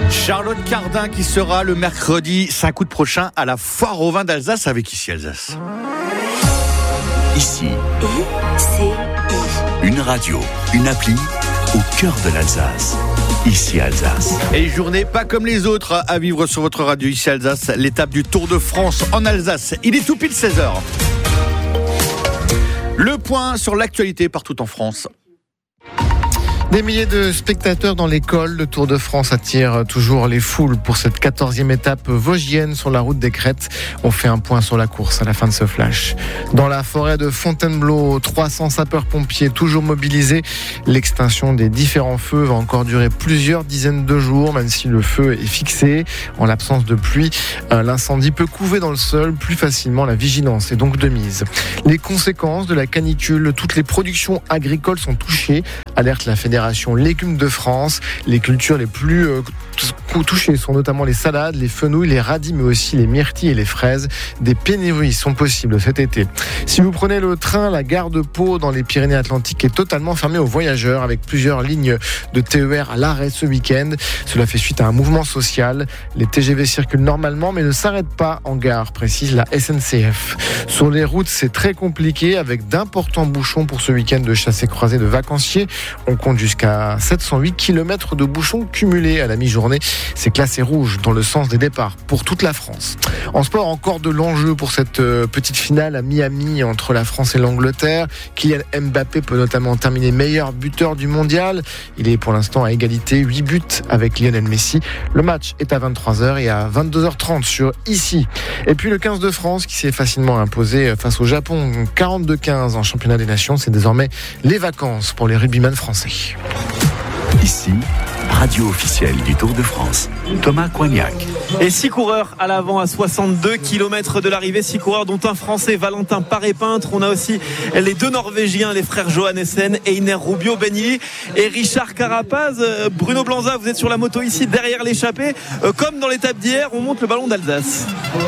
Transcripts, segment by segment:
Charlotte Cardin qui sera le mercredi 5 août prochain à la Foire au vin d'Alsace avec Ici Alsace. Ici, une radio, une appli au cœur de l'Alsace. Ici Alsace. Et une journée pas comme les autres à vivre sur votre radio Ici Alsace, l'étape du Tour de France en Alsace. Il est tout pile 16h. Le point sur l'actualité partout en France. Des milliers de spectateurs dans les cols. Le Tour de France attire toujours les foules pour cette 14e étape vosgienne sur la route des Crêtes. On fait un point sur la course à la fin de ce flash. Dans la forêt de Fontainebleau, 300 sapeurs-pompiers toujours mobilisés. L'extinction des différents feux va encore durer plusieurs dizaines de jours, même si le feu est fixé. En l'absence de pluie, l'incendie peut couver dans le sol plus facilement. La vigilance est donc de mise. Les conséquences de la canicule, toutes les productions agricoles sont touchées, alerte la Fédération Légumes de France. Les cultures les plus touchées sont notamment les salades, les fenouils, les radis, mais aussi les myrtilles et les fraises. Des pénuries sont possibles cet été. Si vous prenez le train, la gare de Pau dans les Pyrénées-Atlantiques est totalement fermée aux voyageurs avec plusieurs lignes de TER à l'arrêt ce week-end. Cela fait suite à un mouvement social. Les TGV circulent normalement mais ne s'arrêtent pas en gare, précise la SNCF. Sur les routes, c'est très compliqué avec d'importants bouchons pour ce week-end de chassés-croisés de vacanciers. On compte jusqu'à 708 km de bouchons cumulés à la mi-journée. C'est classé rouge dans le sens des départs pour toute la France. En sport, encore de l'enjeu pour cette petite finale à Miami entre la France et l'Angleterre. Kylian Mbappé peut notamment terminer meilleur buteur du mondial. Il est pour l'instant à égalité, 8 buts avec Lionel Messi. Le match est à 23h et à 22h30 sur Ici. Et puis le 15 de France qui s'est facilement imposé face au Japon. 42-15 en championnat des nations. C'est désormais les vacances pour les rugbymen français. Ici, radio officielle du Tour de France. Thomas Coignac. Et 6 coureurs à l'avant à 62 km de l'arrivée. 6 coureurs dont un Français, Valentin Paré-Peintre. On a aussi les 2 Norvégiens, les frères Johannessen, Einer Rubio Benili et Richard Carapaz. Bruno Blanza, vous êtes sur la moto ici derrière l'échappée. Comme dans l'étape d'hier, on monte le ballon d'Alsace.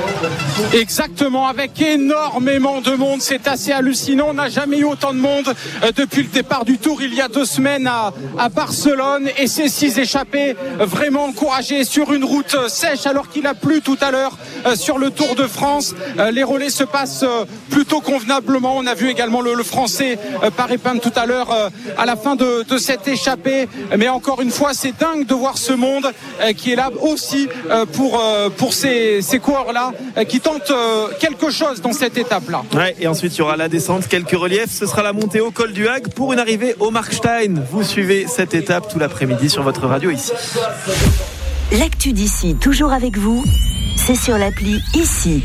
Exactement, avec énormément de monde. C'est assez hallucinant. On n'a jamais eu autant de monde depuis le départ du Tour il y a 2 semaines à Barcelone. Et ces 6 échappés vraiment encouragés sur une route sèche alors qu'il a plu tout à l'heure sur le Tour de France. Les relais se passent plutôt convenablement. On a vu également le Français Paré-Peintre tout à l'heure à la fin de cette échappée. Mais encore une fois, c'est dingue de voir ce monde qui est là aussi pour ces coureurs-là qui tentent quelque chose dans cette étape-là. Ouais, et ensuite, il y aura la descente, quelques reliefs. Ce sera la montée au col du Hague pour une arrivée au Markstein. Vous suivez cette étape tout l'après-midi sur votre radio ici. L'actu d'ici, toujours avec vous, c'est sur l'appli Ici.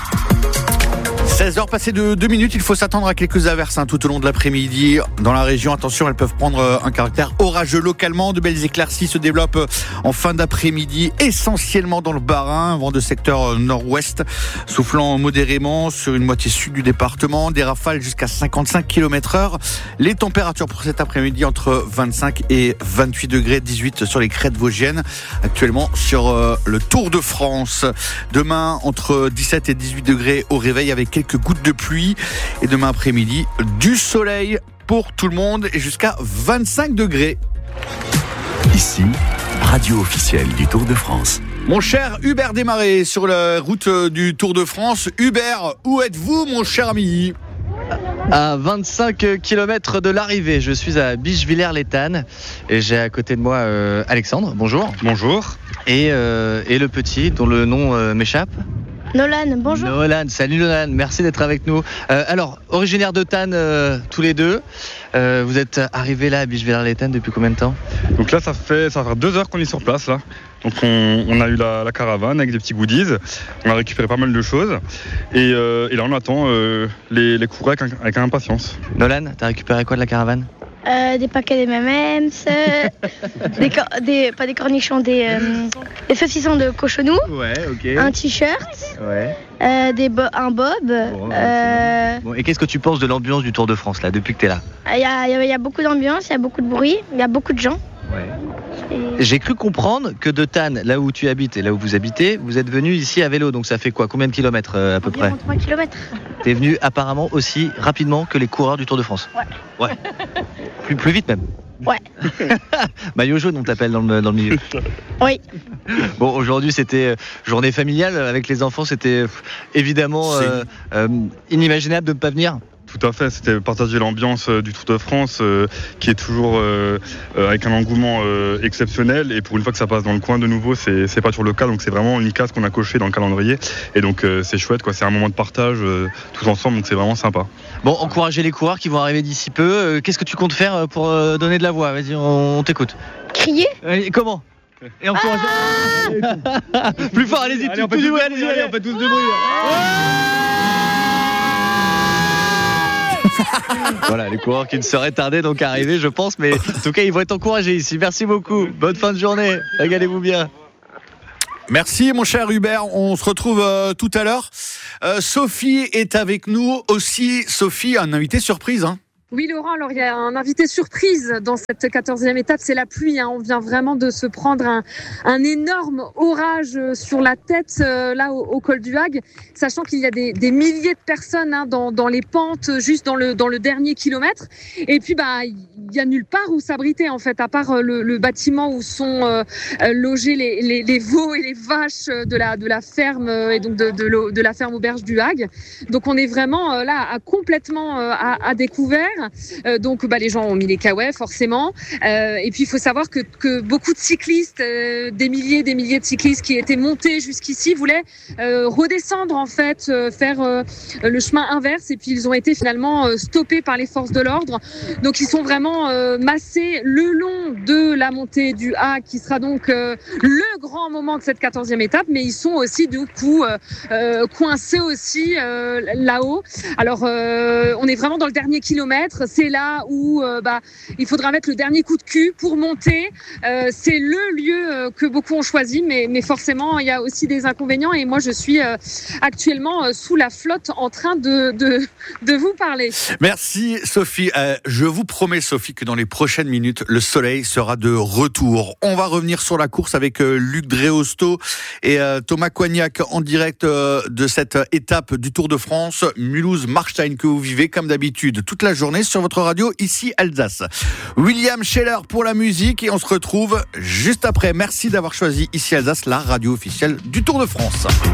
16h passées de 2 minutes, il faut s'attendre à quelques averses tout au long de l'après-midi. Dans la région, attention, elles peuvent prendre un caractère orageux localement. De belles éclaircies se développent en fin d'après-midi, essentiellement dans le Bas-Rhin, vent de secteur nord-ouest, soufflant modérément sur une moitié sud du département, des rafales jusqu'à 55 km/h. Les températures pour cet après-midi entre 25 et 28 degrés, 18 sur les crêtes vosgiennes, actuellement sur le Tour de France. Demain, entre 17 et 18 degrés au réveil avec quelques gouttes de pluie, et demain après-midi du soleil pour tout le monde et jusqu'à 25 degrés. Ici, radio officielle du Tour de France. Mon cher Hubert Desmarais sur la route du Tour de France. Hubert, où êtes-vous mon cher ami ? À 25 km de l'arrivée, je suis à Bischwiller-les-Tannes et j'ai à côté de moi Alexandre, bonjour. Bonjour. Et le petit dont le nom m'échappe. Nolan, bonjour. Nolan, salut Nolan, merci d'être avec nous. Alors, originaire de Tannes tous les deux, vous êtes arrivés là à Bischwiller-les-Tannes depuis combien de temps ? Donc là, ça fait 2 heures qu'on est sur place là. Donc on a eu la caravane avec des petits goodies, on a récupéré pas mal de choses et là on attend les coureurs avec impatience. Nolan, t'as récupéré quoi de la caravane ? Des paquets de M&M's, pas des cornichons, des saucissons de cochonou, ouais, ok. Un t-shirt, ouais. Un bob. Bon, et qu'est-ce que tu penses de l'ambiance du Tour de France là depuis que t'es là ? Il y a beaucoup d'ambiance, il y a beaucoup de bruit, il y a beaucoup de gens. Ouais. J'ai cru comprendre que de Tannes, là où tu habites et là où vous habitez, vous êtes venu ici à vélo. Donc ça fait quoi ? Combien de kilomètres à peu près ? 3 kilomètres. T'es venu apparemment aussi rapidement que les coureurs du Tour de France. Ouais. Plus vite même. Ouais. Maillot jaune, on t'appelle dans le milieu. Oui. Bon, aujourd'hui, c'était journée familiale avec les enfants. C'était évidemment inimaginable de ne pas venir. Tout à fait, c'était partager l'ambiance du Tour de France qui est toujours avec un engouement exceptionnel, et pour une fois que ça passe dans le coin de nouveau, c'est pas toujours le cas, donc c'est vraiment une case qu'on a cochée dans le calendrier, et donc c'est chouette quoi, c'est un moment de partage tous ensemble, donc c'est vraiment sympa. Bon, encourager les coureurs qui vont arriver d'ici peu. Qu'est-ce que tu comptes faire pour donner de la voix? Vas-y, on t'écoute. Crier. Comment? Et encourager. Plus fort, allez-y, allez, on fait tous de bruit. Voilà, les coureurs qui ne seraient tardés donc à arriver, je pense, mais en tout cas ils vont être encouragés ici. Merci beaucoup, bonne fin de journée, régalez-vous bien. Merci mon cher Hubert, on se retrouve tout à l'heure. Sophie est avec nous aussi. Sophie, un invité surprise, hein. Oui Laurent, alors il y a un invité surprise dans cette 14e étape, c'est la pluie, hein. On vient vraiment de se prendre un énorme orage sur la tête là au col du Hague, sachant qu'il y a des milliers de personnes, hein, dans les pentes, juste dans le dernier kilomètre, et puis il y a nulle part où s'abriter en fait, à part le bâtiment où sont logés les veaux et les vaches de la ferme et donc de la ferme auberge du Hague. Donc on est vraiment là complètement à découvert. Donc les gens ont mis les caouets forcément, et puis il faut savoir que beaucoup de cyclistes, des milliers de cyclistes qui étaient montés jusqu'ici voulaient redescendre en fait, faire le chemin inverse, et puis ils ont été finalement stoppés par les forces de l'ordre. Donc ils sont vraiment massés le long de la montée du Hague, qui sera donc le grand moment de cette 14e étape, mais ils sont aussi du coup coincés aussi là-haut. Alors on est vraiment dans le dernier kilomètre. C'est là où il faudra mettre le dernier coup de cul pour monter. C'est le lieu que beaucoup ont choisi, mais forcément il y a aussi des inconvénients, et moi je suis actuellement sous la flotte en train de vous parler. Merci Sophie. Je vous promets Sophie que dans les prochaines minutes le soleil sera de retour. On va revenir sur la course avec Luc Dréosto et Thomas Coignac en direct de cette étape du Tour de France, Mulhouse-Marstein, que vous vivez comme d'habitude toute la journée sur votre radio ici Alsace. William Scheller pour la musique, et on se retrouve juste après. Merci d'avoir choisi ici Alsace, la radio officielle du Tour de France.